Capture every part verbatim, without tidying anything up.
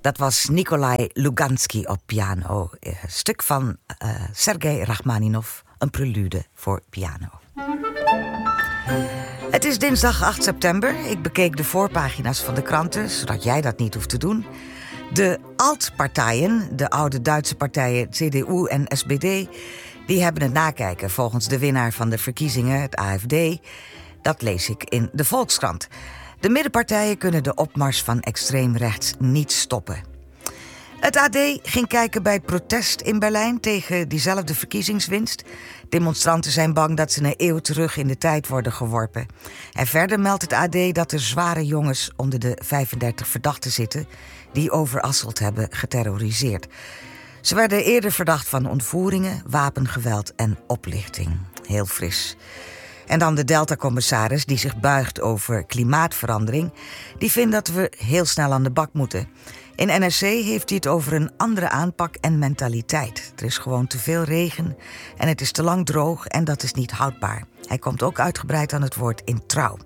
Dat was Nikolai Lugansky op piano. Een stuk van uh, Sergei Rachmaninov, een prelude voor piano. Het is dinsdag acht september. Ik bekeek de voorpagina's van de kranten, zodat jij dat niet hoeft te doen. De Alt-partijen, de oude Duitse partijen C D U en S P D... die hebben het nakijken volgens de winnaar van de verkiezingen, het A F D. Dat lees ik in de Volkskrant. De middenpartijen kunnen de opmars van extreem rechts niet stoppen. Het A D ging kijken bij het protest in Berlijn tegen diezelfde verkiezingswinst. Demonstranten zijn bang dat ze een eeuw terug in de tijd worden geworpen. En verder meldt het A D dat er zware jongens onder de vijfendertig verdachten zitten die Overasselt hebben geterroriseerd. Ze werden eerder verdacht van ontvoeringen, wapengeweld en oplichting. Heel fris. En dan de Delta-commissaris die zich buigt over klimaatverandering. Die vindt dat we heel snel aan de bak moeten. In N R C heeft hij het over een andere aanpak en mentaliteit. Er is gewoon te veel regen en het is te lang droog en dat is niet houdbaar. Hij komt ook uitgebreid aan het woord in Trouw.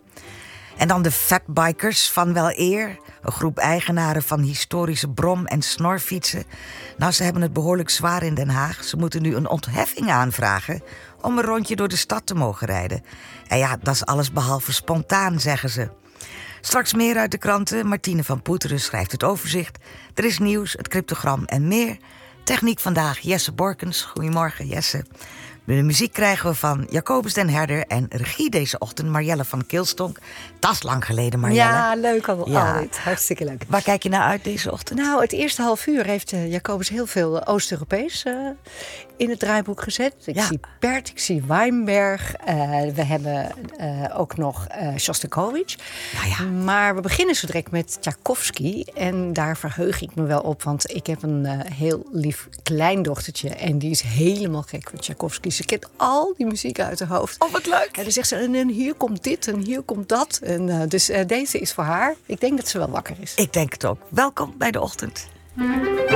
En dan de fatbikers van wel eer. Een groep eigenaren van historische brom- en snorfietsen. Nou, ze hebben het behoorlijk zwaar in Den Haag. Ze moeten nu een ontheffing aanvragen om een rondje door de stad te mogen rijden. En ja, dat is alles behalve spontaan, zeggen ze. Straks meer uit de kranten. Martine van Poeteren schrijft het overzicht. Er is nieuws, het cryptogram en meer. Techniek vandaag Jesse Borkens. Goedemorgen, Jesse. De muziek krijgen we van Jacobus den Herder en regie deze ochtend Marjelle van Kilstonk. Dat is lang geleden, Marjelle. Ja, leuk al, ja. Altijd. Hartstikke leuk. Waar kijk je naar uit deze ochtend? Nou, het eerste half uur heeft uh, Jacobus heel veel Oost-Europees uh, in het draaiboek gezet. Ik ja. zie Bert, ik zie Weinberg. Uh, we hebben uh, ook nog uh, Shostakovich. Ja, ja. Maar we beginnen zo direct met Tchaikovsky. En daar verheug ik me wel op, want ik heb een uh, heel lief kleindochtertje. En die is helemaal gek voor Tchaikovsky. Ze kent al die muziek uit haar hoofd. Oh, wat leuk. En dan zegt ze, en, en hier komt dit en hier komt dat. En, uh, dus uh, deze is voor haar. Ik denk dat ze wel wakker is. Ik denk het ook. Welkom bij de ochtend.